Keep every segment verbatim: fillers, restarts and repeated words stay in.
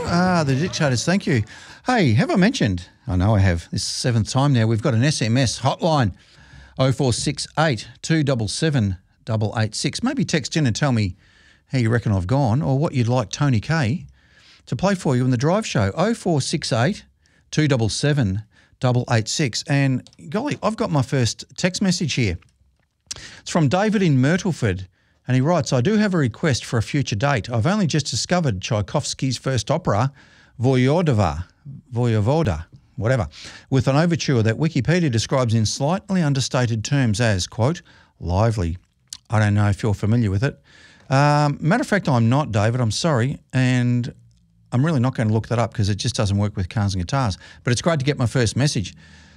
Ah, the dictators, thank you. Hey, have I mentioned, I know I have, this is the seventh time now, we've got an S M S hotline, oh four six eight, two seven seven, eight eight six. Maybe text in and tell me how you reckon I've gone or what you'd like Tony Kay to play for you in the drive show, oh four six eight, two seven seven, eight eight six. And golly, I've got my first text message here. It's from David in Myrtleford. And he writes, I do have a request for a future date. I've only just discovered Tchaikovsky's first opera, Voyvodova, Voyvoda, whatever, with an overture that Wikipedia describes in slightly understated terms as, quote, lively. I don't know if you're familiar with it. Um, matter of fact, I'm not, David. I'm sorry. And I'm really not going to look that up because it just doesn't work with cars and guitars. But it's great to get my first message.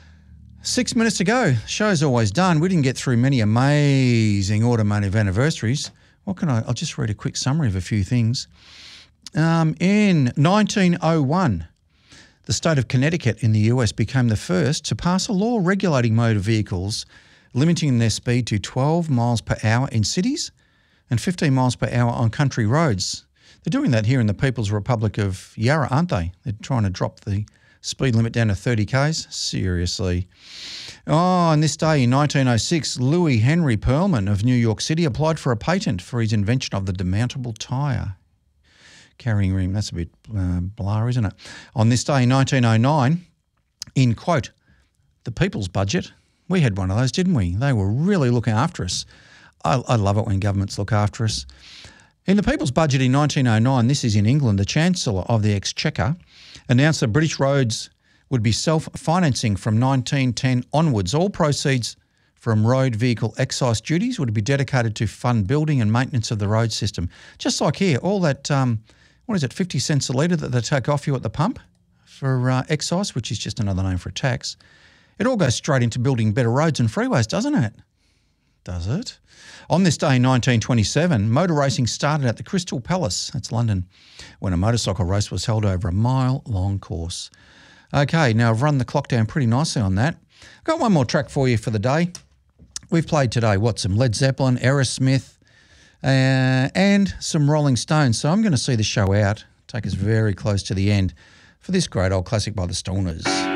Six minutes to go. Show's always done. We didn't get through many amazing automotive anniversaries. What can I? I'll just read a quick summary of a few things. Um, in nineteen oh one, the state of Connecticut in the U S became the first to pass a law regulating motor vehicles, limiting their speed to twelve miles per hour in cities and fifteen miles per hour on country roads. They're doing that here in the People's Republic of Yarra, aren't they? They're trying to drop the speed limit down to thirty kays? Seriously. Oh, on this day in nineteen oh six, Louis Henry Perlman of New York City applied for a patent for his invention of the demountable tyre. Carrying rim, that's a bit uh, blah, isn't it? On this day in nineteen oh nine, in, quote, the People's Budget, we had one of those, didn't we? They were really looking after us. I, I love it when governments look after us. In the People's Budget in nineteen oh nine, this is in England, the Chancellor of the Exchequer announced that British roads would be self-financing from nineteen ten onwards. All proceeds from road vehicle excise duties would be dedicated to fund building and maintenance of the road system. Just like here, all that, um, what is it, fifty cents a litre that they take off you at the pump for uh, excise, which is just another name for a tax. It all goes straight into building better roads and freeways, doesn't it? Does it? On this day in nineteen twenty-seven, motor racing started at the Crystal Palace, that's London, when a motorcycle race was held over a mile-long course. Okay, now I've run the clock down pretty nicely on that. Got one more track for you for the day. We've played today, what, some Led Zeppelin, Aerosmith, uh, and some Rolling Stones. So I'm going to see the show out, take us very close to the end for this great old classic by the Stoners.